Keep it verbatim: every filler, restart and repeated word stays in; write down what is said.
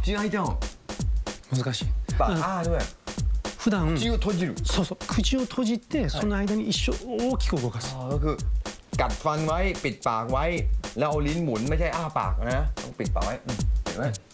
口開いても難しい。 ปากอ้าด้วย普段口を閉じるそうそう口を閉じてその間に一生大きく動かす。 ก็คือกัดฟันไว้ปิดปากไว้แล้วเอาลิ้นหมุนไม่ใช่อ้าปากนะต้องปิดปากไว้เห็นไหม